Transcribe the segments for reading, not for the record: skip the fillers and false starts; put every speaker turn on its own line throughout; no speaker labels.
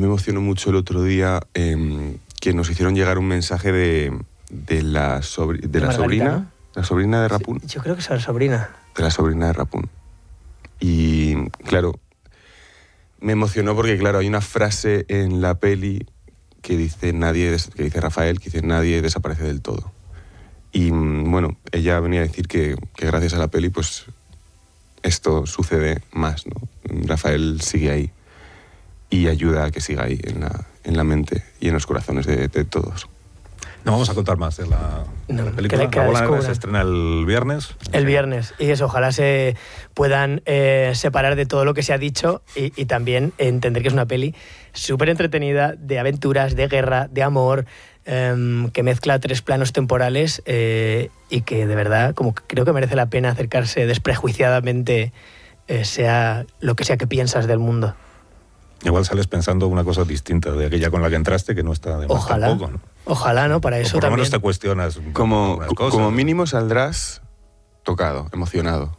me emocionó mucho el otro día que nos hicieron llegar un mensaje de la sobrina, ¿no? La sobrina de Rapun.
Sí, yo creo que es la sobrina.
De la sobrina de Rapun. Y claro, me emocionó porque claro, hay una frase en la peli que dice Rafael, que dice nadie desaparece del todo. Y bueno, ella venía a decir que gracias a la peli pues esto sucede más, ¿no? Rafael sigue ahí y ayuda a que siga ahí en la mente y en los corazones de todos.
No vamos a contar más de la película. La Bola Negra se estrena el viernes.
El viernes. Y eso, ojalá se puedan separar de todo lo que se ha dicho y también entender que es una peli súper entretenida, de aventuras, de guerra, de amor, que mezcla 3 planos temporales y que de verdad como que creo que merece la pena acercarse desprejuiciadamente, sea lo que sea que piensas del mundo.
Igual sales pensando una cosa distinta de aquella con la que entraste, que no está de más tampoco, ¿no?
Ojalá, ¿no? Para eso también.
Por lo menos te cuestionas
como mínimo saldrás tocado, emocionado.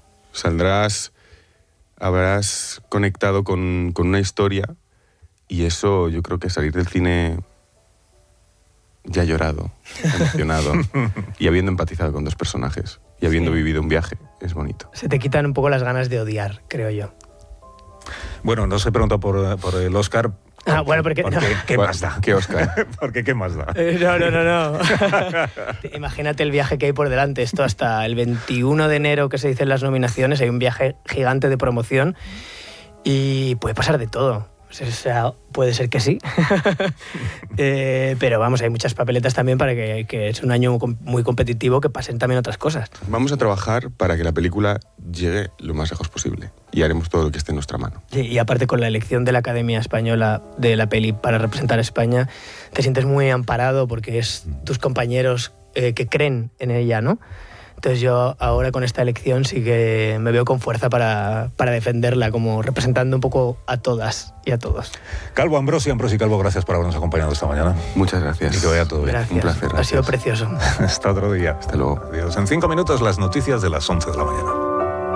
Habrás conectado con una historia y eso yo creo que salir del cine ya llorado, emocionado y habiendo empatizado con 2 personajes y habiendo vivido un viaje, es bonito.
Se te quitan un poco las ganas de odiar, creo yo.
Bueno, no se pregunta por el Oscar.
Bueno, porque
¿qué más da?
¿Qué Oscar?
Porque ¿qué más da?
No. Imagínate el viaje que hay por delante. Esto hasta el 21 de enero que se dicen las nominaciones, hay un viaje gigante de promoción y puede pasar de todo. O sea, puede ser que sí. Pero vamos, hay muchas papeletas también para que es un año muy competitivo, que pasen también otras cosas.
Vamos a trabajar para que la película llegue lo más lejos posible y haremos todo lo que esté en nuestra mano.
Sí, y aparte con la elección de la Academia Española de la peli para representar a España, te sientes muy amparado porque es tus compañeros que creen en ella, ¿no? Entonces yo ahora con esta elección sí que me veo con fuerza para defenderla, como representando un poco a todas y a todos.
Calvo, Ambrosi Calvo, gracias por habernos acompañado esta mañana.
Muchas gracias.
Y que vaya todo bien.
Gracias.
Un placer.
Ha sido precioso.
Hasta otro día.
Hasta luego.
Adiós. En 5 minutos las noticias de las 11 de la mañana.